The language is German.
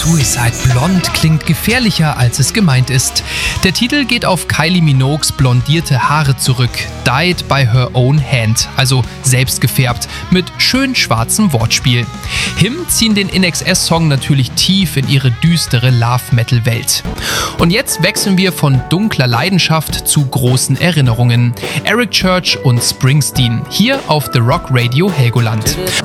Suicide Blonde klingt gefährlicher, als es gemeint ist. Der Titel geht auf Kylie Minogues blondierte Haare zurück. Dyed by her own hand, also selbst gefärbt, mit schön schwarzem Wortspiel. Him ziehen den INXS-Song natürlich tief in ihre düstere Love-Metal-Welt. Und jetzt wechseln wir von dunkler Leidenschaft zu großen Erinnerungen. Eric Church und Springsteen, hier auf The Rock Radio Helgoland.